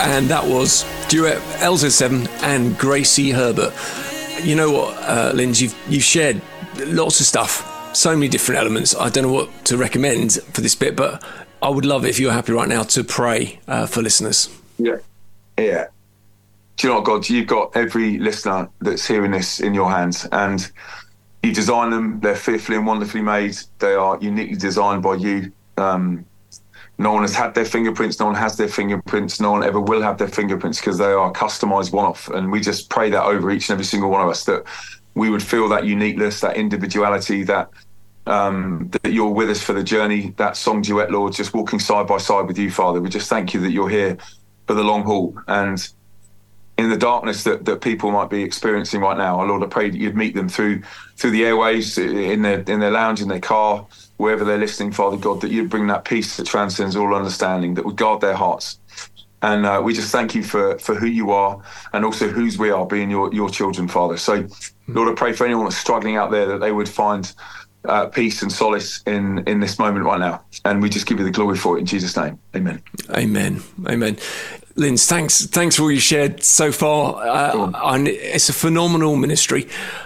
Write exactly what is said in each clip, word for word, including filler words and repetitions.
and that was duet L Z seven and Gracie Herbert. You know what, uh, Linz, you've, you've shared lots of stuff, so many different elements. I don't know what to recommend for this bit, but I would love it if you're happy right now to pray uh, for listeners. Yeah, yeah. Do you know what, God, you've got every listener that's hearing this in your hands, and you designed them. They're fearfully and wonderfully made. They are uniquely designed by you. Um, no one has had their fingerprints. No one has their fingerprints. No one ever will have their fingerprints, because they are customized one-off. And we just pray that over each and every single one of us, that we would feel that uniqueness, that individuality, that um, that you're with us for the journey, that song duet, Lord, just walking side by side with you, Father. We just thank you that you're here for the long haul. And in the darkness that, that people might be experiencing right now, oh Lord, I pray that you'd meet them through through the airwaves, in their in their lounge, in their car, wherever they're listening, Father God, that you'd bring that peace that transcends all understanding, that would guard their hearts. And uh, we just thank you for for who you are, and also whose we are, being your your children, Father. So, Lord, I pray for anyone that's struggling out there, that they would find uh, peace and solace in in this moment right now. And we just give you the glory for it in Jesus' name. Amen. Amen. Amen. Linz, thanks thanks for all you shared so far. Uh, and it's a phenomenal ministry.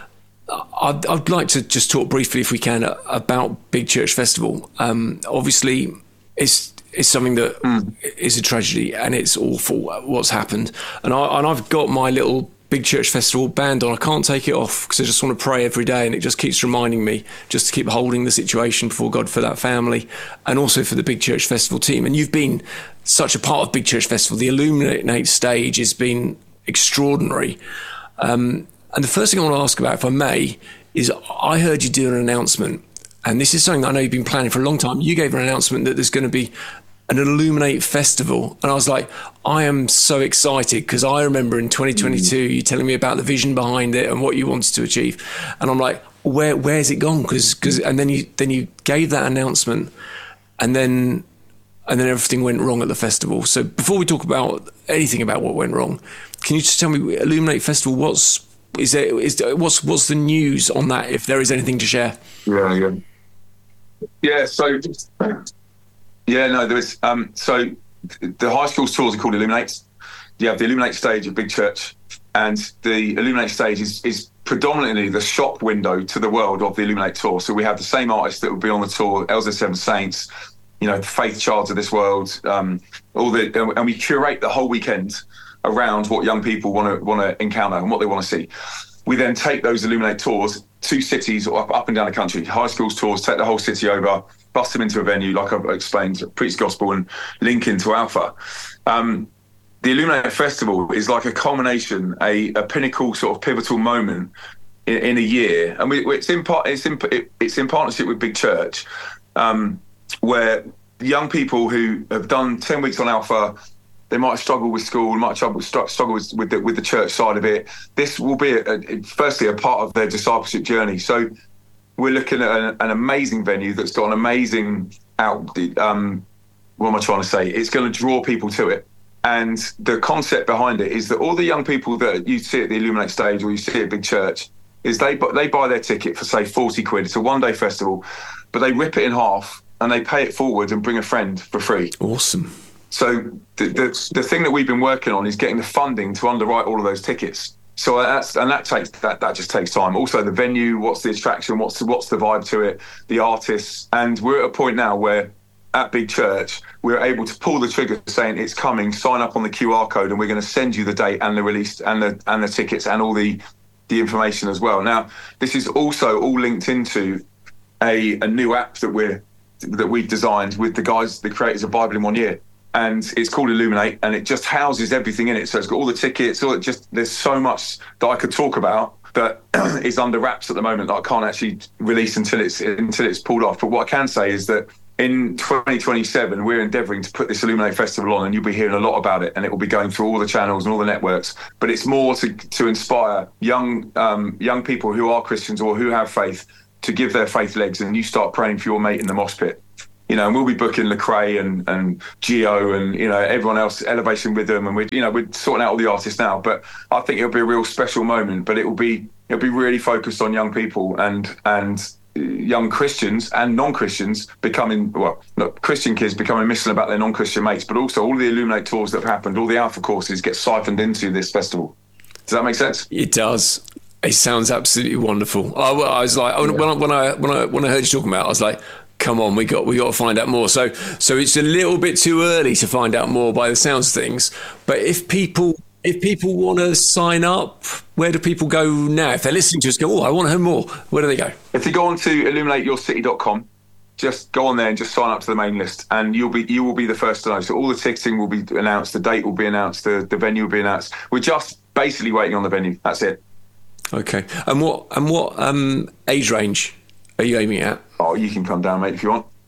I'd, I'd like to just talk briefly, if we can, about Big Church Festival. Um, obviously, it's it's something that mm. is a tragedy, and it's awful what's happened. And, I, and I've got my little Big Church Festival band on. I can't take it off because I just want to pray every day, and it just keeps reminding me just to keep holding the situation before God for that family, and also for the Big Church Festival team. And you've been such a part of Big Church Festival. The Illuminate stage has been extraordinary. Um, and the first thing I want to ask about, if I may, is I heard you do an announcement, and this is something that I know you've been planning for a long time. You gave an announcement that there's going to be an Illuminate festival, and I was like, I am so excited, because I remember in twenty twenty-two you telling me about the vision behind it and what you wanted to achieve, and I'm like, where where's it gone? Because because and then you then you gave that announcement, and then and then everything went wrong at the festival. So before we talk about anything about what went wrong, can you just tell me, Illuminate Festival, what's is there is what's what's the news on that, if there is anything to share? Yeah, yeah, yeah. So. Yeah, no, there is. Um, so the high schools tours are called Illuminate. You have the Illuminate stage at Big Church, and the Illuminate stage is, is predominantly the shop window to the world of the Illuminate tour. So we have the same artists that will be on the tour, L Z seven Saints, you know, the Faith Childs of this world, um, all the, and we curate the whole weekend around what young people want to want to encounter and what they want to see. We then take those Illuminate tours to cities or up, up and down the country. High schools tours, take the whole city over, bust them into a venue, like I've explained, preach gospel and link into Alpha. Um, the Illuminate Festival is like a culmination, a, a pinnacle sort of pivotal moment in, in a year. And we, it's, in part, it's, in, it's in partnership with Big Church, um, where young people who have done ten weeks on Alpha, they might struggle with school, might struggle, struggle with, with, the, with the church side of it. This will be, a, a, firstly, a part of their discipleship journey. So we're looking at an, an amazing venue that's got an amazing out. Um, what am I trying to say? It's going to draw people to it. And the concept behind it is that all the young people that you see at the Illuminate stage or you see at Big Church, is they they buy their ticket for, say, forty quid. It's a one-day festival, but they rip it in half and they pay it forward and bring a friend for free. Awesome. So the, the the thing that we've been working on is getting the funding to underwrite all of those tickets. So that's and that takes that that just takes time. Also the venue, what's the attraction, what's the, what's the vibe to it, the artists, and we're at a point now where at Big Church we're able to pull the trigger, saying it's coming. Sign up on the Q R code, and we're going to send you the date and the release and the and the tickets and all the the information as well. Now this is also all linked into a a new app that we're that we've designed with the guys, the creators of Bible in One Year. And it's called Illuminate, and it just houses everything in it. So it's got all the tickets, all it just there's so much that I could talk about that is under wraps at the moment that I can't actually release until it's until it's pulled off. But what I can say is that in twenty twenty-seven, we're endeavouring to put this Illuminate Festival on, and you'll be hearing a lot about it, and it will be going through all the channels and all the networks. But it's more to to inspire young um, young people who are Christians or who have faith to give their faith legs, and you start praying for your mate in the mosh pit. You know, and we'll be booking Lecrae and, and Geo and, you know, everyone else, Elevation Rhythm, and we're, you know, we're sorting out all the artists now. But I think it'll be a real special moment, but it will be, it'll be really focused on young people and, and young Christians and non-Christians becoming, well, not Christian kids becoming missing about their non-Christian mates, but also all the Illuminate tours that have happened, all the Alpha courses get siphoned into this festival. Does that make sense? It does. It sounds absolutely wonderful. I, I was like, yeah. when, I, when I when I when I heard you talking about it, I was like, come on, we got we got to find out more. So so it's a little bit too early to find out more by the sounds of things. But if people if people want to sign up, where do people go now? If they're listening to us, go, oh, I want to hear more. Where do they go? If they go on to illuminate your city dot com, just go on there and just sign up to the main list, and you'll be you will be the first to know. So all the ticketing will be announced, the date will be announced, the, the venue will be announced. We're just basically waiting on the venue. That's it. Okay. And what and what um, age range are you aiming at? Oh, you can come down, mate, if you want.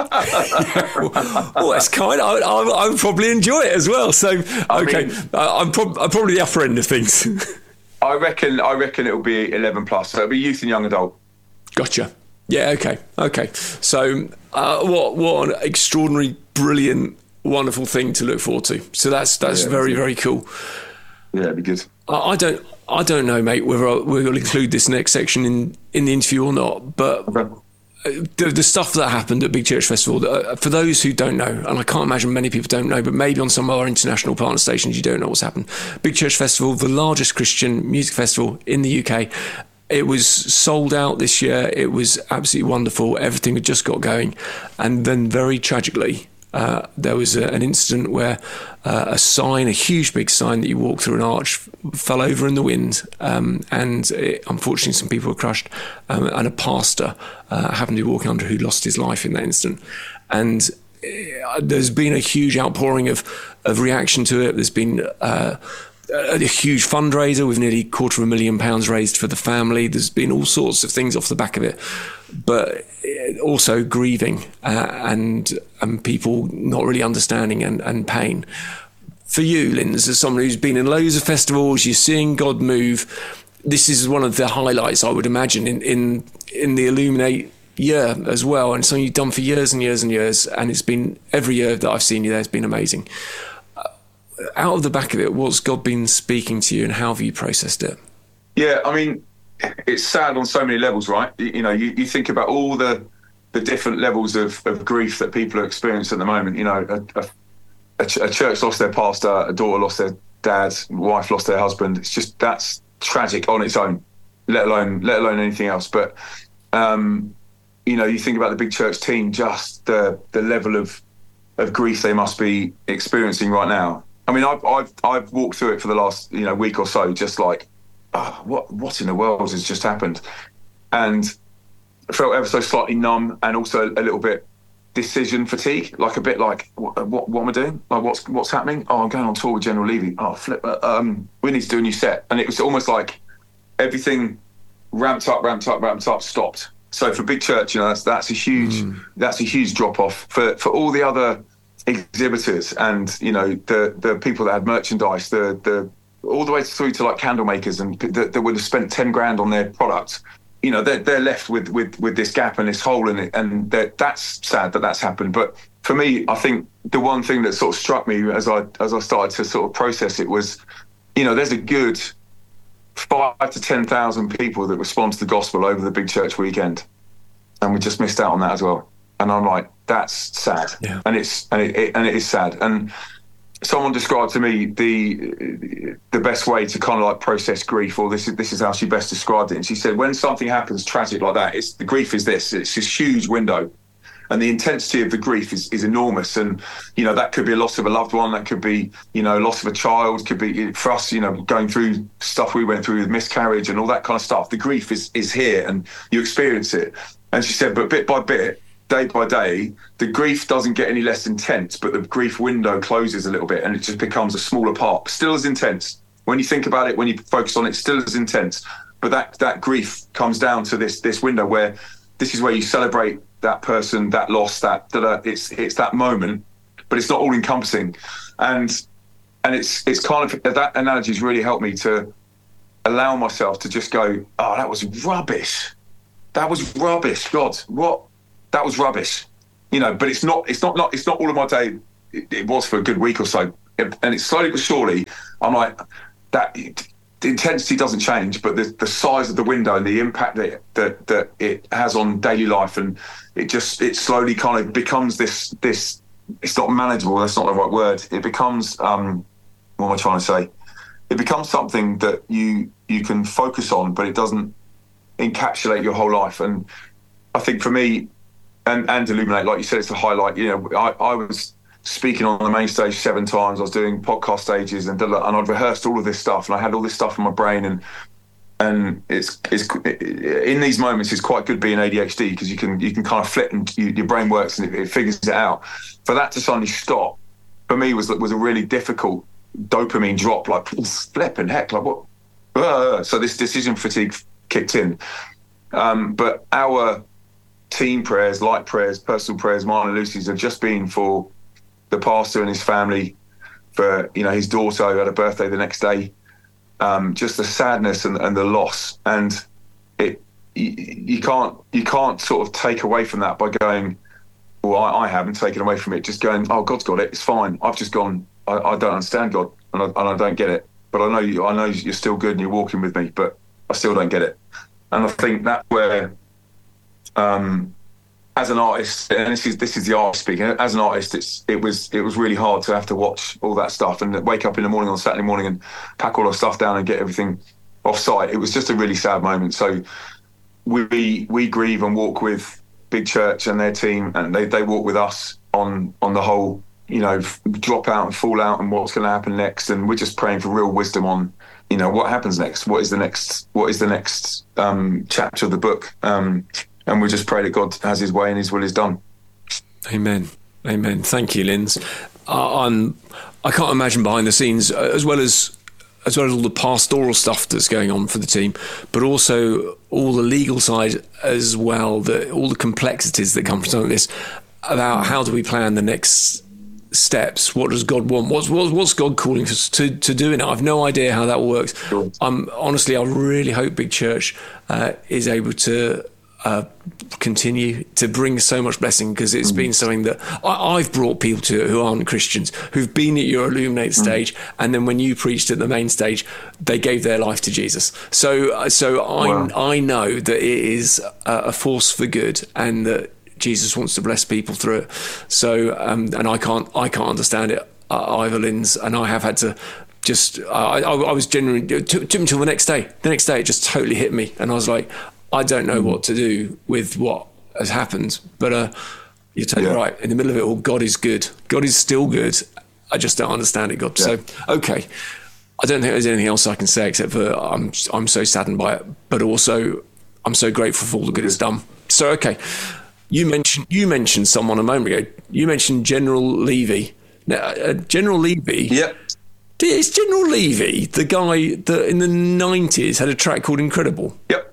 Well, that's kind. I, I, I would probably enjoy it as well. So, okay, I mean, uh, I'm, prob- I'm probably the upper end of things. I reckon. I reckon it will be eleven plus. So it'll be youth and young adult. Gotcha. Yeah. Okay. Okay. So, uh, what what an extraordinary, brilliant, wonderful thing to look forward to. So that's that's yeah, very very cool. Yeah, it'd be good. I, I don't I don't know, mate, whether I, we're going to include this next section in, in the interview or not, but. Okay. The, the stuff that happened at Big Church Festival, uh, for those who don't know, and I can't imagine many people don't know, but maybe on some of our international partner stations you don't know what's happened. Big Church Festival, the largest Christian music festival in the U K. It was sold out this year. It was absolutely wonderful. Everything had just got going. And then very tragically, uh, there was a, an incident where uh, a sign, a huge big sign that you walk through an arch, fell over in the wind, um, and it, unfortunately some people were crushed, um, and a pastor uh, happened to be walking under who lost his life in that incident. And uh, there's been a huge outpouring of, of reaction to it. There's been uh, a huge fundraiser with nearly a quarter of a million pounds raised for the family. There's been all sorts of things off the back of it, but also grieving uh, and and people not really understanding and, and pain. For you, Linz, as someone who's been in loads of festivals, you're seeing God move. This is one of the highlights, I would imagine, in in, in the Illuminate year as well, and something you've done for years and years and years, and it's been every year that I've seen you there, it's been amazing. Out of the back of it, what's God been speaking to you and how have you processed it? Yeah, I mean, it's sad on so many levels, right? You, you know, you, you think about all the the different levels of, of grief that people are experiencing at the moment. You know, a, a, a, ch- a church lost their pastor, a daughter lost their dad, wife lost their husband. It's just, that's tragic on its own, let alone let alone anything else. But, um, you know, you think about the Big Church team, just the the level of of grief they must be experiencing right now. I mean, I've I've I've walked through it for the last you know week or so, just like, oh, what what in the world has just happened, and I felt ever so slightly numb and also a little bit decision fatigue, like a bit like what what, what am I doing? Like what's what's happening? Oh, I'm going on tour with General Levy. Oh, flip! Um, we need to do a new set, and it was almost like everything ramped up, ramped up, ramped up, stopped. So for Big Church, you know, that's that's a huge mm. that's a huge drop off for for all the other exhibitors and you know the the people that had merchandise, the the all the way through to like candle makers and that, that would have spent ten grand on their product. You know, they're they're left with with with this gap and this hole in it, and that's sad that that's happened. But for me, I think the one thing that sort of struck me as I as I started to sort of process it was, you know, there's a good five to ten thousand people that respond to the gospel over the Big Church weekend, and we just missed out on that as well. And I'm like, that's sad, yeah. and it's and it, it and it is sad. And someone described to me the the best way to kind of like process grief, or this is this is how she best described it. And she said, when something happens tragic like that, it's the grief is this. It's this huge window, and the intensity of the grief is, is enormous. And you know that could be a loss of a loved one, that could be you know loss of a child, could be for us, you know, going through stuff we went through with miscarriage and all that kind of stuff. The grief is is here, and you experience it. And she said, but bit by bit, day by day, the grief doesn't get any less intense, but the grief window closes a little bit and it just becomes a smaller part. Still as intense. When you think about it, when you focus on it, still as intense. But that that grief comes down to this this window where this is where you celebrate that person, that loss, that, that uh, it's it's that moment, but it's not all encompassing. And and it's it's kind of, that analogy has really helped me to allow myself to just go, oh, that was rubbish. That was rubbish. God, what? That was rubbish, you know. But it's not. It's not. Not. It's not all of my day. It, it was for a good week or so, and it's slowly but surely. I'm like, that. the intensity doesn't change, but the, the size of the window and the impact that, that that it has on daily life, and it just it slowly kind of becomes this this. It's not manageable. That's not the right word. It becomes um, what am I trying to say? It becomes something that you you can focus on, but it doesn't encapsulate your whole life. And I think for me, and and Illuminate, like you said, it's a highlight. You know, I, I was speaking on the main stage seven times. I was doing podcast stages, and and I'd rehearsed all of this stuff, and I had all this stuff in my brain, and and it's it's in these moments it's quite good being A D H D, because you can you can kind of flip and you, your brain works and it, it figures it out. For that to suddenly stop, for me was was a really difficult dopamine drop. Like flip and heck, like what? Uh, so this decision fatigue kicked in. Um, but our team prayers, light prayers, personal prayers, mine and Lucy's, have just been for the pastor and his family, for you know his daughter who had a birthday the next day. Um, just the sadness and, and the loss, and it you, you can't you can't sort of take away from that by going, well, I, I haven't taken away from it. Just going, oh, God's got it. It's fine. I've just gone. I, I don't understand God, and I, and I don't get it. But I know you. I know you're still good, and you're walking with me. But I still don't get it. And I think that's where, um, as an artist, and this is this is the artist speaking. As an artist, it's it was it was really hard to have to watch all that stuff and wake up in the morning on Saturday morning and pack all our stuff down and get everything off site. It was just a really sad moment. So we we grieve and walk with Big Church and their team, and they, they walk with us on on the whole, you know, drop out and fall out and what's going to happen next. And we're just praying for real wisdom on, you know, what happens next. What is the next? What is the next um, chapter of the book? Um, And we just pray that God has his way and his will is done. Amen. Amen. Thank you, Linz. Uh, I'm, I can't imagine behind the scenes, uh, as well as as well as all the pastoral stuff that's going on for the team, but also all the legal side as well, the, all the complexities that come from something like this, about how do we plan the next steps? What does God want? What's what's, what's God calling us to, to do? And I've no idea how that works. Sure. Um, honestly, I really hope Big Church uh, is able to Uh, continue to bring so much blessing, because it's mm. been something that I, I've brought people to who aren't Christians, who've been at your Illuminate stage, mm. and then when you preached at the main stage, they gave their life to Jesus. So, so I wow. I know that it is a, a force for good, and that Jesus wants to bless people through it. So, um, and I can't I can't understand it uh, either, Linz, and I have had to. Just, I, I, I was genuinely, it took, took me till the next day. The next day, it just totally hit me, and I was like, I don't know what to do with what has happened, but uh, you're totally yeah. right. In the middle of it all, God is good. God is still good. I just don't understand it, God. Yeah. So, okay. I don't think there's anything else I can say except for I'm I'm so saddened by it, but also I'm so grateful for all the good it's done. So, okay. You mentioned you mentioned someone a moment ago. You mentioned General Levy. Now, uh, General Levy. Yep. Is General Levy the guy that in the nineties had a track called Incredible? Yep.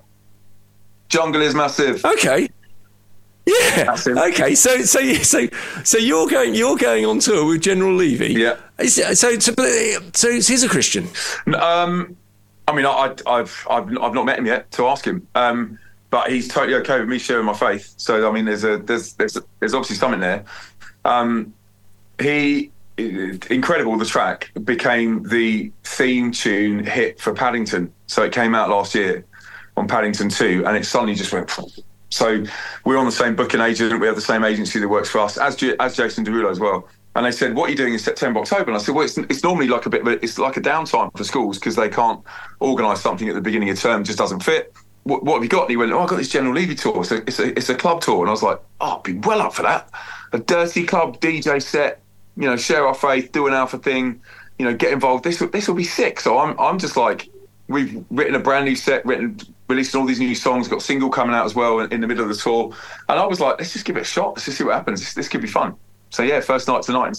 Jungle is massive. Okay. Yeah. Massive. Okay. So so so so you're going you're going on tour with General Levy. Yeah. Is, so so so he's a Christian. Um, I mean, I, I've I've I've not met him yet to ask him. Um, but he's totally okay with me sharing my faith. So I mean, there's a there's there's there's obviously something there. Um, he. Incredible, the track became the theme tune hit for Paddington. So it came out last year on Paddington two, and it suddenly just went. So we're on the same booking agent. We have the same agency that works for us, as as Jason Derulo as well. And they said, "What are you doing in September, October?" And I said, "Well, it's, it's normally like a bit of a, it's like a downtime for schools, because they can't organise something at the beginning of term, it just doesn't fit. What, what have you got?" And he went, "Oh, I've got this General Levy tour. So it's a it's a club tour." And I was like, "Oh, I'd be well up for that. A dirty club D J set. You know, share our faith, do an alpha thing, you know, get involved. This this will be sick." So I'm I'm just like, we've written a brand new set, written, releasing all these new songs, got a single coming out as well in, in the middle of the tour. And I was like, let's just give it a shot. Let's just see what happens. This, this could be fun. So yeah, first night tonight.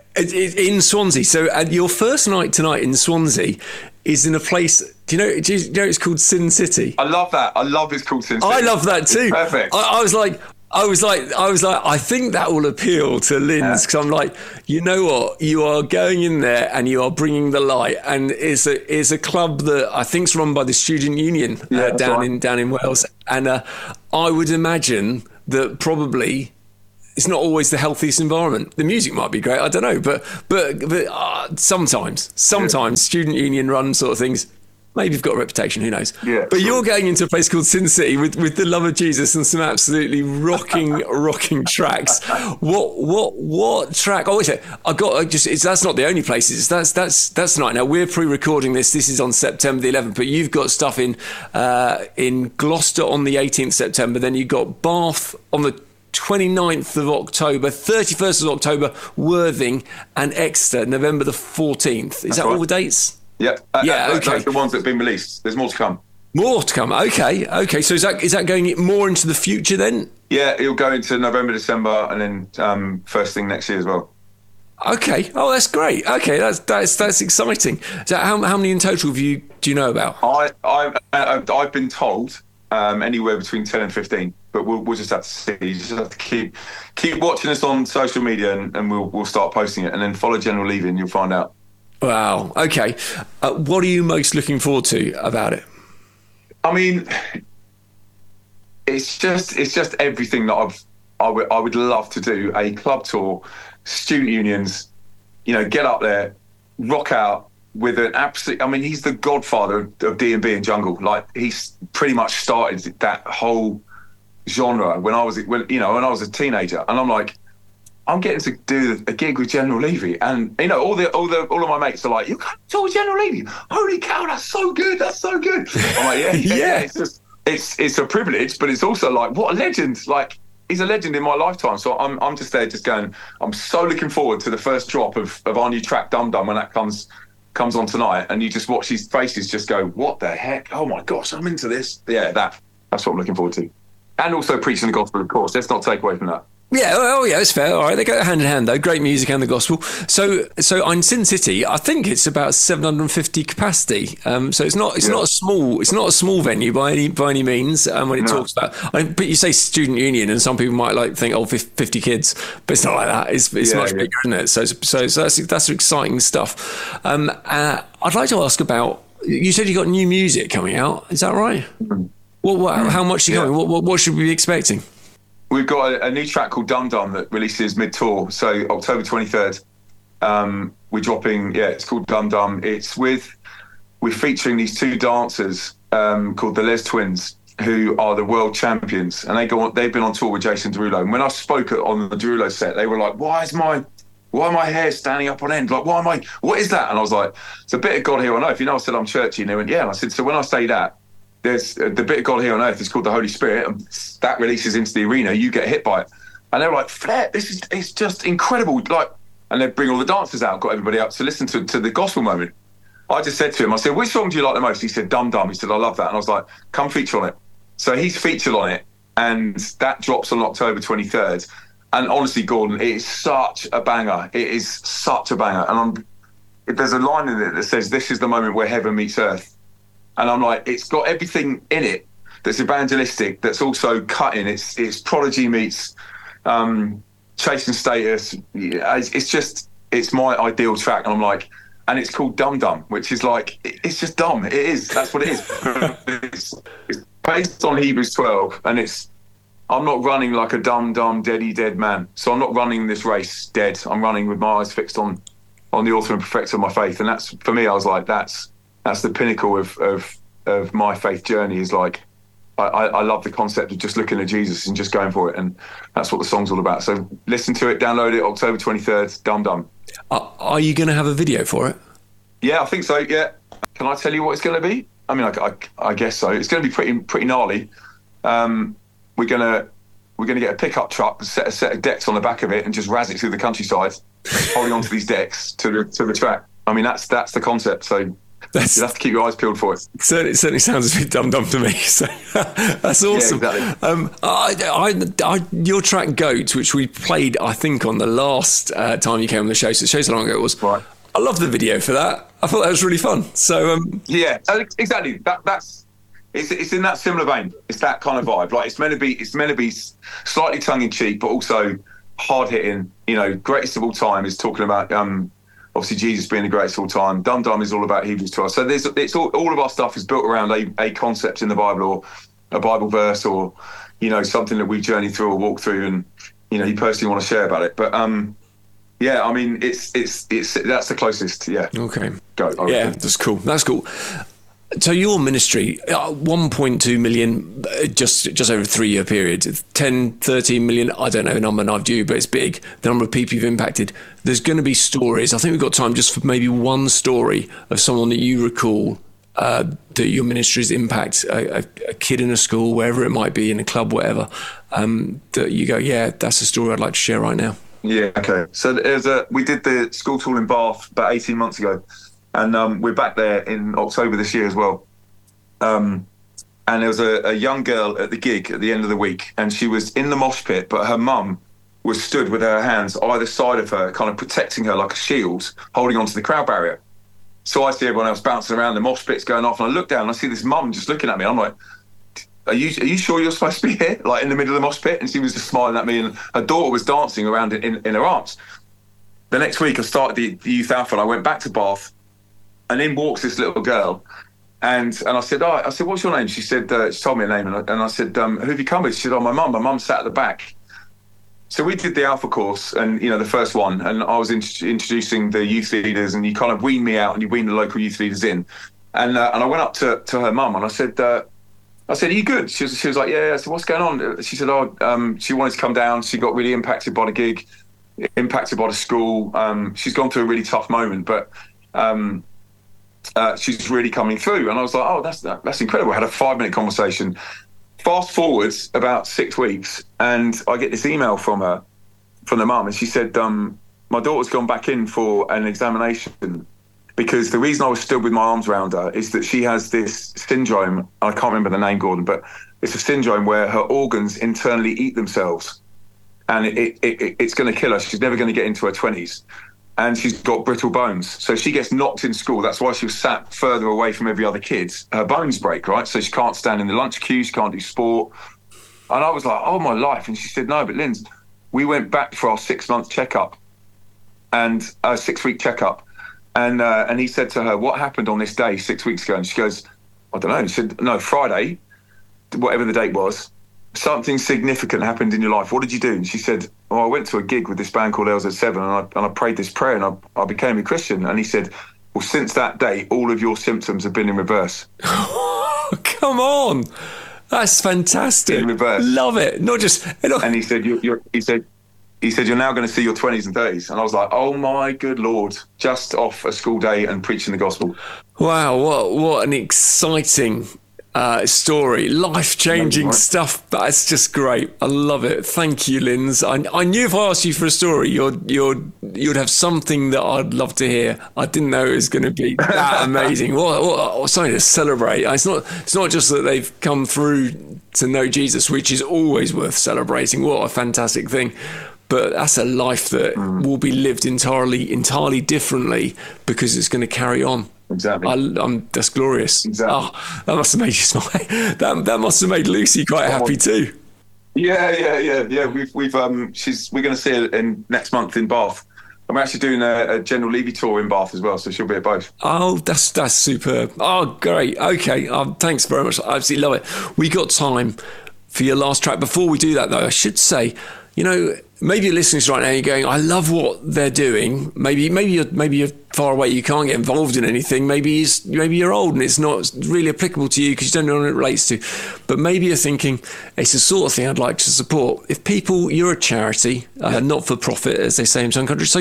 In Swansea. So uh, your first night tonight in Swansea is in a place, do you know, do you know it's called Sin City? I love that. I love it's called Sin City. I love that too. It's perfect. I, I was like, I was like, I was like, I think that will appeal to Linz, because yeah. I'm like, you know what, you are going in there and you are bringing the light, and it's a it's a club that I think's run by the Student Union uh, yeah, down right. in down in Wales, and uh, I would imagine that probably it's not always the healthiest environment. The music might be great, I don't know, but but but uh, sometimes sometimes yeah. Student Union run sort of things. maybe you've got a reputation, who knows? Yeah, but sure. You're going into a place called Sin City with, with the love of Jesus and some absolutely rocking, rocking tracks. What, what, what track? Oh, wait a second. I got I just. It's, that's not the only places. That's that's that's tonight. Now we're pre-recording this. This is on September the eleventh. But you've got stuff in uh, in Gloucester on the eighteenth of September. Then you've got Bath on the twenty-ninth of October, thirty-first of October, Worthing, and Exeter, November the fourteenth. Is That's that right. all the dates? Yeah, uh, Yeah, uh, okay. Those are the ones that have been released. There's more to come. More to come. Okay, okay. So is that is that going more into the future then? Yeah, it'll go into November, December, and then um, first thing next year as well. Okay. Oh, that's great. Okay, that's that's that's exciting. So how how many in total have you do you know about? I, I, I've, I've been told um, anywhere between ten and fifteen, but we'll, we'll just have to see. You just have to keep keep watching us on social media, and, and we'll we'll start posting it, and then follow General Levy, and you'll find out. Wow. Okay. Uh, what are you most looking forward to about it? I mean, it's just it's just everything that I've I would I would love to do. A club tour, student unions, you know, get up there, rock out with an absolute. I mean, he's the godfather of, of D and B and jungle. Like, he's pretty much started that whole genre when I was when you know when I was a teenager, and I'm like, I'm getting to do a gig with General Levy, and you know, all the all the all of my mates are like, "You can't talk with General Levy? Holy cow, that's so good! That's so good!" I'm like, "Yeah, yeah." yeah. It's just it's it's a privilege, but it's also like, what a legend! Like, he's a legend in my lifetime. So I'm I'm just there, just going. I'm so looking forward to the first drop of, of our new track, Dum Dum, when that comes comes on tonight, and you just watch his faces just go, "What the heck? Oh my gosh, I'm into this!" Yeah, that that's what I'm looking forward to, and also preaching the gospel, of course. Let's not take away from that. Yeah, oh yeah, it's fair. All right, they go hand in hand though. Great music and the gospel. So, so on Sin City, I think it's about seven hundred fifty capacity. Um, so it's not, it's yeah. not a small, it's not a small venue by any by any means. Um, when it no. talks about, I mean, but you say student union, and some people might like think, oh, fifty kids, but it's not like that. It's it's yeah, much yeah. bigger, isn't it? So, so, so that's that's exciting stuff. Um, uh, I'd like to ask about. You said you got new music coming out. Is that right? Mm-hmm. What, what, how much are you yeah. coming? What, what, what should we be expecting? We've got a, a new track called Dum Dum that releases mid-tour, so October twenty-third. Um, we're dropping, yeah, it's called Dum Dum. It's with, we're featuring these two dancers um, called the Les Twins, who are the world champions, and they go on, they've been on tour with Jason Derulo. And when I spoke on the Derulo set, they were like, "Why is my, why my hair standing up on end? Like, why am I? What is that?" And I was like, "It's a bit of God here on earth." You know, I said I'm churchy, and they went, "Yeah." And I said, "So when I say that, there's uh, the bit of God here on earth is called the Holy Spirit, and that releases into the arena, you get hit by it." And they were like, "Flair, this is it's just incredible!" Like, and they bring all the dancers out, got everybody up to listen to to the gospel moment. I just said to him, I said, "Which song do you like the most?" He said, "Dum Dum." He said, "I love that." And I was like, "Come feature on it." So he's featured on it, and that drops on October twenty-third. And honestly, Gordon, it is such a banger. It is such a banger. And I'm, there's a line in it that says, "This is the moment where heaven meets earth." And I'm like, it's got everything in it that's evangelistic, that's also cutting. It's it's Prodigy meets um, Chasing Status. It's, it's just, it's my ideal track. And I'm like, and it's called Dum Dum, which is like, it's just dumb. It is. That's what it is. it's, it's based on Hebrews twelve, and it's, I'm not running like a dumb, dumb, deady, dead man. So I'm not running this race dead. I'm running with my eyes fixed on on the author and perfecter of my faith. And that's, for me, I was like, that's, That's the pinnacle of, of of my faith journey. Is like, I, I love the concept of just looking at Jesus and just going for it, and that's what the song's all about. So listen to it, download it, October twenty-third, Dum Dum. Uh, are you going to have a video for it? Yeah, I think so. Yeah, can I tell you what it's going to be? I mean, I, I, I guess so. It's going to be pretty pretty gnarly. Um, we're gonna we're gonna get a pickup truck, set a set of decks on the back of it, and just razz it through the countryside, holding onto these decks to the to the track. I mean, that's that's the concept. So. That's, you have to keep your eyes peeled for it. Certainly, it certainly sounds a bit dumb dumb to me. So that's awesome. Yeah, exactly. um, I, I, I, your track "Goat," which we played, I think, on the last uh, time you came on the show. So it shows how long ago it was. Right. I love the video for that. I thought that was really fun. So um, yeah, exactly. That that's it's it's in that similar vein. It's that kind of vibe. Like, it's meant to be. It's meant to be slightly tongue in cheek, but also hard hitting. You know, greatest of all time is talking about. Um, Obviously, Jesus being the greatest of all time. Dum Dum is all about Hebrews twelve. So there's, it's all, all of our stuff is built around a, a concept in the Bible, or a Bible verse, or, you know, something that we journey through or walk through, and, you know, you personally want to share about it. But um, yeah, I mean, it's it's it's that's the closest. Yeah. Okay. Go. Yeah, that's cool. That's cool. So your ministry, uh, one point two million, uh, just just over a three-year period, ten, thirteen million, I don't know the number, I've due, but it's big, the number of people you've impacted. There's going to be stories. I think we've got time just for maybe one story of someone that you recall uh, that your ministry's impact, a, a, a kid in a school, wherever it might be, in a club, whatever, um, that you go, yeah, that's a story I'd like to share right now. Yeah, okay. So there's a, we did the school tour in Bath about eighteen months ago. And um, we're back there in October this year as well. Um, and there was a, a young girl at the gig at the end of the week, and she was in the mosh pit, but her mum was stood with her hands either side of her, kind of protecting her like a shield, holding onto the crowd barrier. So I see everyone else bouncing around, the mosh pit's going off, and I look down and I see this mum just looking at me. I'm like, are you are you sure you're supposed to be here, like in the middle of the mosh pit? And she was just smiling at me, and her daughter was dancing around in, in, in her arms. The next week I started the, the youth outfit. I went back to Bath, and in walks this little girl, and and I said, oh, I said, what's your name? She said, uh, she told me a name, and I, and I said, um, who have you come with? She said, oh, my mum. My mum sat at the back. So we did the Alpha course, and you know, the first one, and I was in, introducing the youth leaders, and you kind of wean me out, and you wean the local youth leaders in, and uh, and I went up to, to her mum, and I said, uh, I said, are you good? She was she was like, yeah. I said, what's going on? She said, oh, um, she wanted to come down. She got really impacted by the gig, impacted by the school. Um, she's gone through a really tough moment, but. Um, Uh, she's really coming through. And I was like, oh, that's that's incredible. I had a five minute conversation. Fast forwards about six weeks, and I get this email from her, from the mum, and she said, um, my daughter's gone back in for an examination because the reason I was stood with my arms around her is that she has this syndrome. I can't remember the name, Gordon, but it's a syndrome where her organs internally eat themselves, and it, it, it, it's going to kill her. She's never going to get into her twenties. And she's got brittle bones. So she gets knocked in school. That's why she was sat further away from every other kid. Her bones break, right? So she can't stand in the lunch queue. She can't do sport. And I was like, oh, my life. And she said, no, but Linz, we went back for our six-month checkup and a uh, six-week checkup. And uh, and he said to her, what happened on this day six weeks ago? And she goes, I don't know. And she said, no, Friday, whatever the date was, something significant happened in your life. What did you do? And she said, oh, I went to a gig with this band called L Z seven, and I, and I prayed this prayer, and I, I became a Christian. And he said, well, since that day, all of your symptoms have been in reverse. Come on. That's fantastic. In reverse. Love it. Not just... And he said, you're, you're, he said, he said, you're now going to see your twenties and thirties. And I was like, oh, my good Lord, just off a school day and preaching the gospel. Wow, what what an exciting... Uh, story, life-changing stuff. That's just great. I love it. Thank you, Linz. I, I knew if I asked you for a story, you're, you're, you'd have something that I'd love to hear. I didn't know it was going to be that amazing. What, what, what something to celebrate. It's not. It's not just that they've come through to know Jesus, which is always worth celebrating. What a fantastic thing. But that's a life that mm. will be lived entirely, entirely differently because it's going to carry on. Exactly. I, I'm, that's glorious. Exactly. Oh, that must have made you smile. That that must have made Lucy quite happy too. Yeah, yeah, yeah, yeah. We've we've um, she's we're going to see her in next month in Bath. I'm actually doing a, a General Levy tour in Bath as well, so she'll be at both. Oh, that's that's superb. Oh, great. Okay, um, thanks very much. I absolutely love it. We got time for your last track. Before we do that, though, I should say, you know, maybe you're listening to right now and you're going, I love what they're doing. Maybe maybe you're maybe you're far away, you can't get involved in anything. Maybe it's, maybe you're old and it's not really applicable to you because you don't know what it relates to. But maybe you're thinking, it's the sort of thing I'd like to support. If people, you're a charity, uh, not for profit, as they say in some countries. So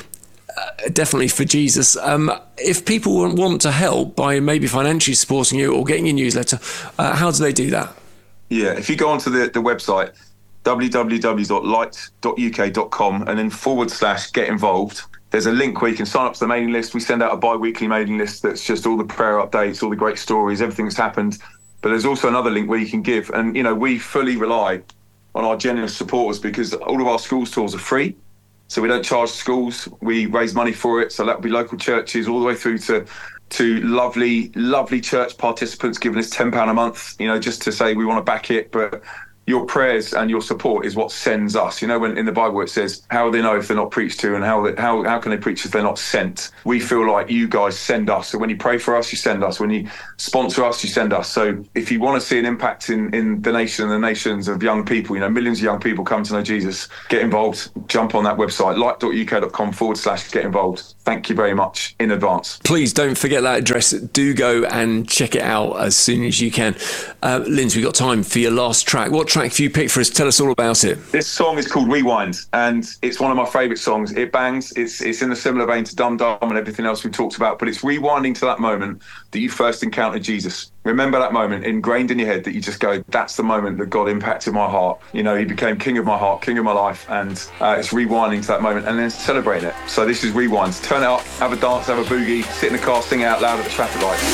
uh, definitely for Jesus. Um, if people want to help by maybe financially supporting you or getting your newsletter, uh, how do they do that? Yeah, if you go onto the, the website, w w w dot light dot u k dot com and then forward slash get involved. There's a link where you can sign up to the mailing list. We send out a bi-weekly mailing list that's just all the prayer updates, all the great stories, everything that's happened. But there's also another link where you can give. And, you know, we fully rely on our generous supporters because all of our schools tours are free. So we don't charge schools. We raise money for it. So that would be local churches all the way through to to lovely, lovely church participants giving us ten pounds a month, you know, just to say we want to back it. But your prayers and your support is what sends us. You know, when in the Bible it says, how will they know if they're not preached to, and how how how can they preach if they're not sent? We feel like you guys send us. So when you pray for us, you send us. When you sponsor us, you send us. So if you want to see an impact in, in the nation and the nations of young people, you know, millions of young people come to know Jesus, get involved, jump on that website, light.uk.com forward slash get involved. Thank you very much in advance. Please don't forget that address. Do go and check it out as soon as you can. Uh, Linz, we've got time for your last track. What track have you picked for us? Tell us all about it. This song is called Rewind, and it's one of my favourite songs. It bangs. It's it's in a similar vein to Dum Dum and everything else we talked about, but it's rewinding to that moment that you first encountered Jesus. Remember that moment ingrained in your head that you just go, that's the moment that God impacted my heart. You know, he became king of my heart, king of my life, and uh, it's rewinding to that moment and then celebrating it. So this is Rewind. Turn it up, have a dance, have a boogie, sit in the car, sing it out loud at the traffic light.